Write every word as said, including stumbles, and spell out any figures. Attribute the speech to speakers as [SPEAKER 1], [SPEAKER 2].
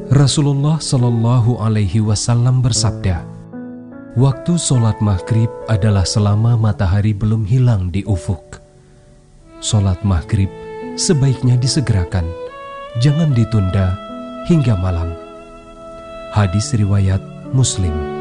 [SPEAKER 1] Rasulullah Shallallahu Alaihi Wasallam bersabda, waktu sholat maghrib adalah selama matahari belum hilang di ufuk. Sholat maghrib sebaiknya disegerakan, jangan ditunda hingga malam. Hadis riwayat Muslim.